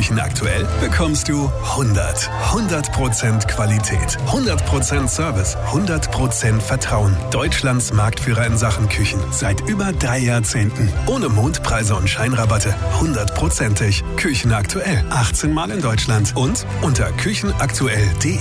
Küchen aktuell bekommst du 100% Qualität, 100% Service, 100% Vertrauen. Deutschlands Marktführer in Sachen Küchen seit über 3 Jahrzehnten. Ohne Mondpreise und Scheinrabatte. 100%ig. Küchen aktuell. 18 Mal in Deutschland und unter küchenaktuell.de.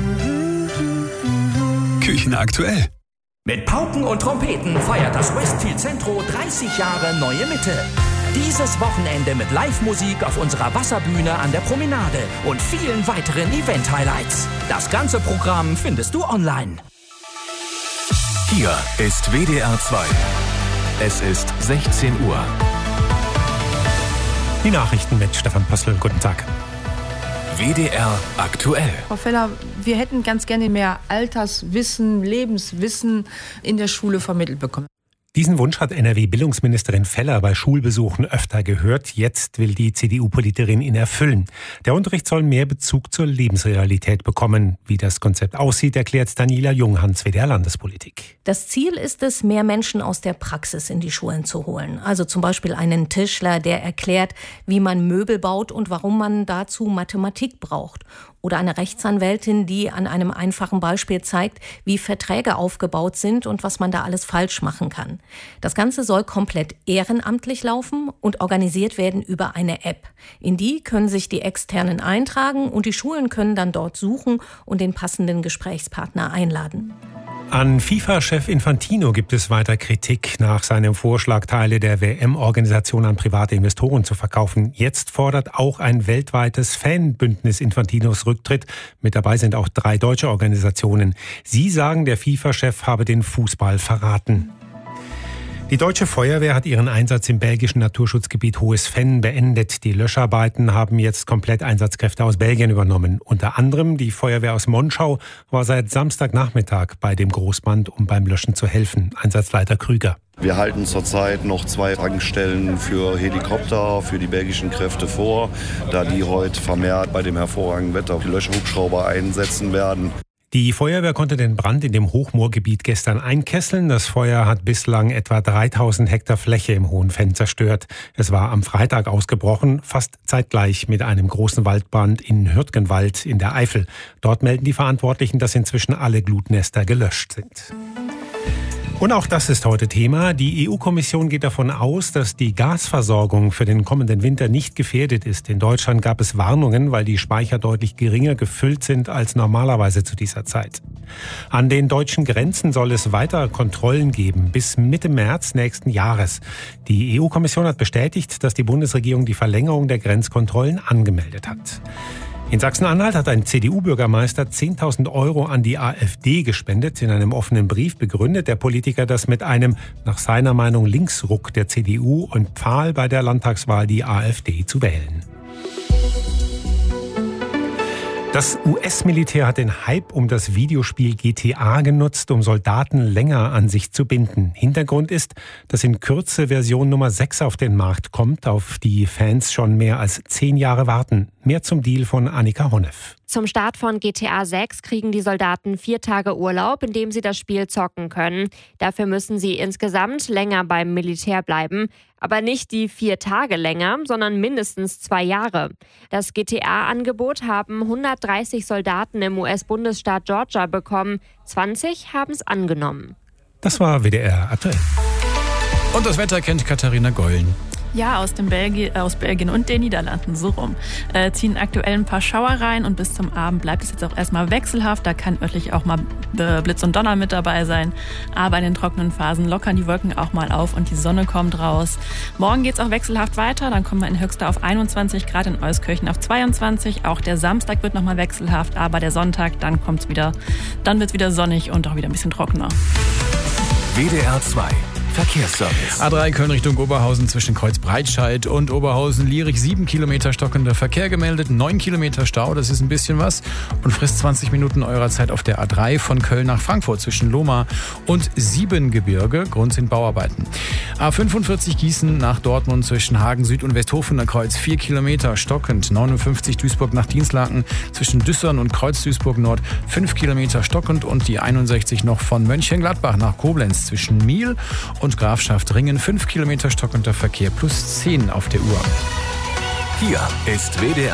Küchen aktuell. Mit Pauken und Trompeten feiert das Westfield Centro 30 Jahre Neue Mitte. Dieses Wochenende mit Live-Musik auf unserer Wasserbühne an der Promenade und vielen weiteren Event-Highlights. Das ganze Programm findest du online. Hier ist WDR 2. Es ist 16 Uhr. Die Nachrichten mit Stefan Pössl. Guten Tag. WDR aktuell. Frau Feller, wir hätten ganz gerne mehr Alterswissen, Lebenswissen in der Schule vermittelt bekommen. Diesen Wunsch hat NRW-Bildungsministerin Feller bei Schulbesuchen öfter gehört. Jetzt will die CDU-Politikerin ihn erfüllen. Der Unterricht soll mehr Bezug zur Lebensrealität bekommen. Wie das Konzept aussieht, erklärt Daniela Junghans, WDR-Landespolitik. Das Ziel ist es, mehr Menschen aus der Praxis in die Schulen zu holen. Also zum Beispiel einen Tischler, der erklärt, wie man Möbel baut und warum man dazu Mathematik braucht. Oder eine Rechtsanwältin, die an einem einfachen Beispiel zeigt, wie Verträge aufgebaut sind und was man da alles falsch machen kann. Das Ganze soll komplett ehrenamtlich laufen und organisiert werden über eine App. In die können sich die Externen eintragen und die Schulen können dann dort suchen und den passenden Gesprächspartner einladen. An FIFA-Chef Infantino gibt es weiter Kritik nach seinem Vorschlag, Teile der WM-Organisation an private Investoren zu verkaufen. Jetzt fordert auch ein weltweites Fanbündnis Infantinos Rücktritt. Mit dabei sind auch 3 deutsche Organisationen. Sie sagen, der FIFA-Chef habe den Fußball verraten. Die Deutsche Feuerwehr hat ihren Einsatz im belgischen Naturschutzgebiet Hohes Venn beendet. Die Löscharbeiten haben jetzt komplett Einsatzkräfte aus Belgien übernommen. Unter anderem die Feuerwehr aus Monschau war seit Samstagnachmittag bei dem Großbrand, um beim Löschen zu helfen. Einsatzleiter Krüger. Wir halten zurzeit noch 2 Tankstellen für Helikopter, für die belgischen Kräfte vor, da die heute vermehrt bei dem hervorragenden Wetter die Löschhubschrauber einsetzen werden. Die Feuerwehr konnte den Brand in dem Hochmoorgebiet gestern einkesseln. Das Feuer hat bislang etwa 3000 Hektar Fläche im Hohen Venn zerstört. Es war am Freitag ausgebrochen, fast zeitgleich mit einem großen Waldbrand in Hürtgenwald in der Eifel. Dort melden die Verantwortlichen, dass inzwischen alle Glutnester gelöscht sind. Und auch das ist heute Thema. Die EU-Kommission geht davon aus, dass die Gasversorgung für den kommenden Winter nicht gefährdet ist. In Deutschland gab es Warnungen, weil die Speicher deutlich geringer gefüllt sind als normalerweise zu dieser Zeit. An den deutschen Grenzen soll es weiter Kontrollen geben bis Mitte März nächsten Jahres. Die EU-Kommission hat bestätigt, dass die Bundesregierung die Verlängerung der Grenzkontrollen angemeldet hat. In Sachsen-Anhalt hat ein CDU-Bürgermeister 10.000 € an die AfD gespendet. In einem offenen Brief begründet der Politiker das mit einem, nach seiner Meinung, Linksruck der CDU und empfahl bei der Landtagswahl die AfD zu wählen. Das US-Militär hat den Hype um das Videospiel GTA genutzt, um Soldaten länger an sich zu binden. Hintergrund ist, dass in Kürze Version Nummer 6 auf den Markt kommt, auf die Fans schon mehr als 10 Jahre warten. Mehr zum Deal von Annika Honneff. Zum Start von GTA 6 kriegen die Soldaten 4 Tage Urlaub, in dem sie das Spiel zocken können. Dafür müssen sie insgesamt länger beim Militär bleiben. Aber nicht die 4 Tage länger, sondern mindestens 2 Jahre. Das GTA-Angebot haben 130 Soldaten im US-Bundesstaat Georgia bekommen. 20 haben es angenommen. Das war WDR aktuell. Und das Wetter kennt Katharina Gollen. Ja, aus Belgien und den Niederlanden, so rum. Ziehen aktuell ein paar Schauer rein und bis zum Abend bleibt es jetzt auch erstmal wechselhaft. Da kann örtlich auch mal Blitz und Donner mit dabei sein. Aber in den trockenen Phasen lockern die Wolken auch mal auf und die Sonne kommt raus. Morgen geht's auch wechselhaft weiter. Dann kommen wir in Höchster auf 21 Grad, in Euskirchen auf 22. Auch der Samstag wird nochmal wechselhaft, aber der Sonntag, dann wird's wieder sonnig und auch wieder ein bisschen trockener. WDR 2. Verkehrsservice. A3 Köln Richtung Oberhausen zwischen Kreuzbreitscheid und Oberhausen-Lierich. 7 Kilometer stockender Verkehr gemeldet, 9 Kilometer Stau, das ist ein bisschen was und frisst 20 Minuten eurer Zeit auf der A3 von Köln nach Frankfurt zwischen Lohmar und Siebengebirge. Grund sind Bauarbeiten. A45 Gießen nach Dortmund zwischen Hagen Süd und Westhofener Kreuz 4 Kilometer stockend. 59 Duisburg nach Dienstlaken zwischen Düssern und Kreuz Duisburg Nord 5 Kilometer stockend und die 61 noch von Mönchengladbach nach Koblenz zwischen Miel und Grafschaft-Ringen 5 Kilometer stockender Verkehr plus 10 auf der Uhr. Hier ist WDR